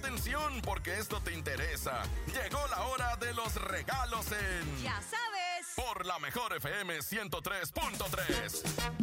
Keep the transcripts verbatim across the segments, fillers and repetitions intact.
atención porque esto te interesa. Llegó la hora de los regalos en... Ya sabes. Por la mejor F M ciento tres punto tres.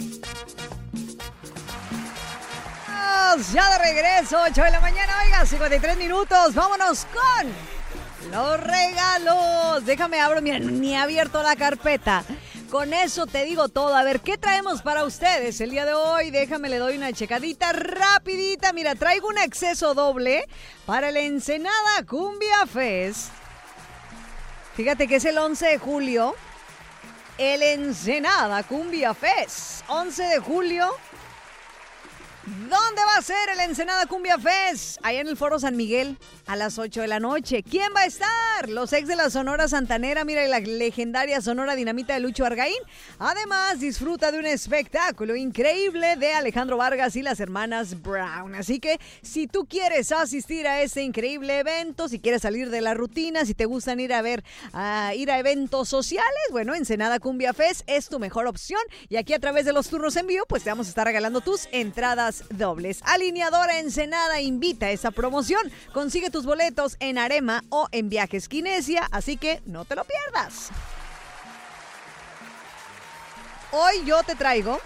Ya de regreso, ocho de la mañana, oiga, cincuenta y tres minutos. Vámonos con los regalos. Déjame abro, mira, ni he abierto la carpeta. Con eso te digo todo. A ver, ¿qué traemos para ustedes el día de hoy? Déjame, le doy una checadita rapidita. Mira, traigo un acceso doble para el Ensenada Cumbia Fest. Fíjate que es el once de julio. El Ensenada Cumbia Fest. once de julio. ¿Dónde va a ser el Ensenada Cumbia Fest? Allá en el Foro San Miguel, a las ocho de la noche. ¿Quién va a estar? Los ex de la Sonora Santanera, mira, la legendaria Sonora Dinamita de Lucho Argaín. Además, disfruta de un espectáculo increíble de Alejandro Vargas y las hermanas Brown. Así que, si tú quieres asistir a este increíble evento, si quieres salir de la rutina, si te gustan ir a ver, a ir a eventos sociales, bueno, Ensenada Cumbia Fest es tu mejor opción. Y aquí a través de los turnos en vivo, pues te vamos a estar regalando tus entradas dobles. Alineadora Ensenada invita a esa promoción. Consigue tus boletos en Arema o en Viajes Kinesia, así que no te lo pierdas. Hoy yo te traigo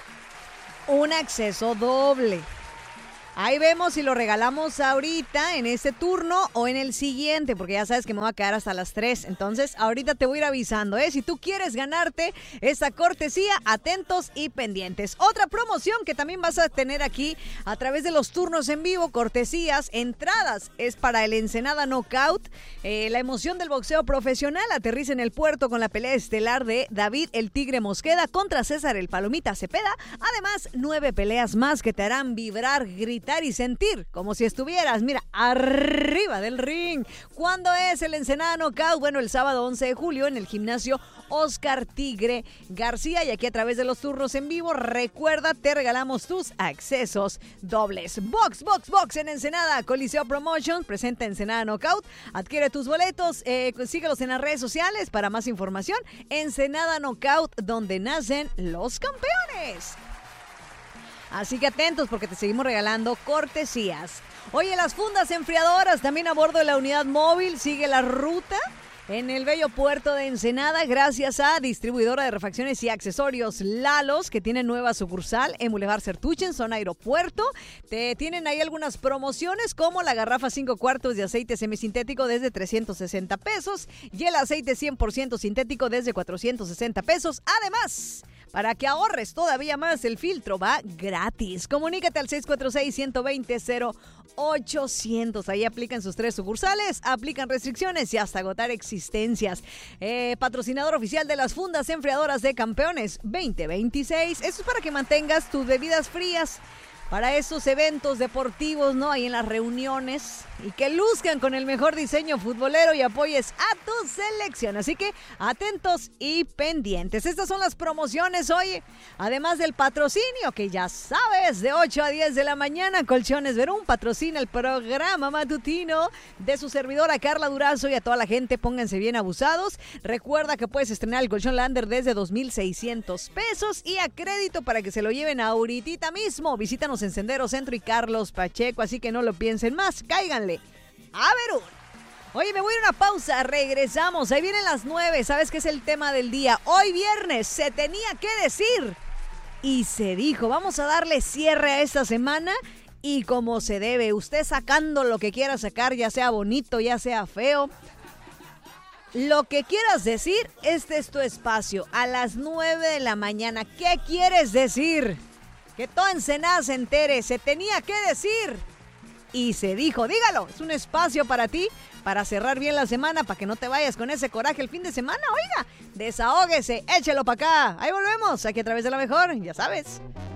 un acceso doble. Ahí vemos si lo regalamos ahorita en este turno o en el siguiente, porque ya sabes que me voy a quedar hasta las tres. Entonces, ahorita te voy a ir avisando, ¿eh? Si tú quieres ganarte esta cortesía, atentos y pendientes. Otra promoción que también vas a tener aquí a través de los turnos en vivo, cortesías, entradas, es para el Ensenada Knockout. Eh, la emoción del boxeo profesional aterriza en el puerto con la pelea estelar de David el Tigre Mosqueda contra César el Palomita Cepeda. Además, nueve peleas más que te harán vibrar, gritar y sentir como si estuvieras, mira, arriba del ring. ¿Cuándo es el Ensenada Knockout? Bueno, el sábado once de julio en el gimnasio Oscar Tigre García, y aquí a través de los turnos en vivo, recuerda, te regalamos tus accesos dobles. Box, box, box en Ensenada, Coliseo Promotions presenta Ensenada Knockout. Adquiere tus boletos, eh, síguelos en las redes sociales para más información. Ensenada Knockout, donde nacen los campeones. Así que atentos porque te seguimos regalando cortesías. Oye, las fundas enfriadoras también a bordo de la unidad móvil. Sigue la ruta en el bello puerto de Ensenada gracias a distribuidora de refacciones y accesorios Lalos, que tiene nueva sucursal en Boulevard Certuche, en zona aeropuerto. Te tienen ahí algunas promociones como la garrafa cinco cuartos de aceite semisintético desde trescientos sesenta pesos y el aceite cien por ciento sintético desde cuatrocientos sesenta pesos. Además, para que ahorres todavía más, el filtro va gratis. Comunícate al seis cuatro seis, uno dos cero, cero ochocientos. Ahí aplican sus tres sucursales, aplican restricciones y hasta agotar existencias. Eh, patrocinador oficial de las fundas enfriadoras de Campeones veinte veintiséis. Eso es para que mantengas tus bebidas frías para esos eventos deportivos, ¿no? Ahí en las reuniones, y que luzcan con el mejor diseño futbolero y apoyes a tu selección. Así que atentos y pendientes. Estas son las promociones hoy, además del patrocinio que ya sabes, de ocho a diez de la mañana, Colchones Verún patrocina el programa matutino de su servidora Carla Durazo, y a toda la gente, pónganse bien abusados. Recuerda que puedes estrenar el colchón Lander desde dos mil seiscientos pesos y a crédito para que se lo lleven ahorita mismo. Visítanos en Sendero Centro y Carlos Pacheco, así que no lo piensen más, cáiganle a Verún. Oye, me voy a ir a una pausa, regresamos, ahí vienen las nueve, ¿sabes qué es el tema del día? Hoy viernes se tenía que decir y se dijo. Vamos a darle cierre a esta semana y como se debe, usted sacando lo que quiera sacar, ya sea bonito, ya sea feo, lo que quieras decir, este es tu espacio, a las nueve de la mañana. ¿Qué quieres decir? Que toda Ensenada se entere, se tenía que decir y se dijo. Dígalo, es un espacio para ti, para cerrar bien la semana, para que no te vayas con ese coraje el fin de semana. Oiga, desahóguese, échelo para acá. Ahí volvemos, aquí a través de la mejor, ya sabes.